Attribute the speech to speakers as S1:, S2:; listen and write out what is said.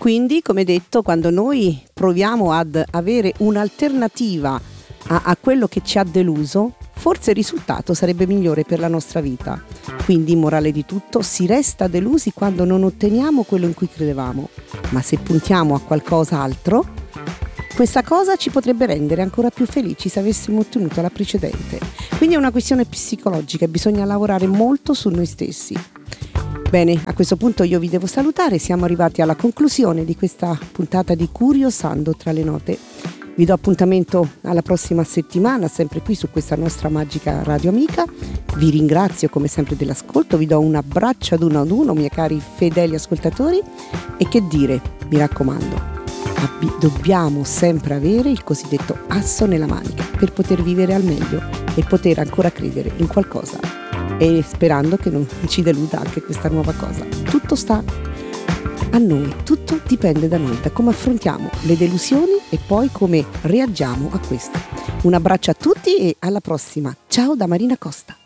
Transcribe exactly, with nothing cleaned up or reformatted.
S1: Quindi, come detto, quando noi proviamo ad avere un'alternativa a, a quello che ci ha deluso, forse il risultato sarebbe migliore per la nostra vita. Quindi, morale di tutto, si resta delusi quando non otteniamo quello in cui credevamo, ma se puntiamo a qualcos'altro, questa cosa ci potrebbe rendere ancora più felici se avessimo ottenuto la precedente. Quindi è una questione psicologica e bisogna lavorare molto su noi stessi. Bene, a questo punto io vi devo salutare, siamo arrivati alla conclusione di questa puntata di Curiosando tra le note. Vi do appuntamento alla prossima settimana, sempre qui su questa nostra magica radio amica. Vi ringrazio come sempre dell'ascolto, vi do un abbraccio ad uno ad uno, miei cari fedeli ascoltatori, e che dire, mi raccomando, abbi- dobbiamo sempre avere il cosiddetto asso nella manica per poter vivere al meglio e poter ancora credere in qualcosa, e sperando che non ci deluda anche questa nuova cosa. Tutto sta a noi, tutto dipende da noi, da come affrontiamo le delusioni e poi come reagiamo a queste. Un abbraccio a tutti e alla prossima. Ciao da Marina Costa.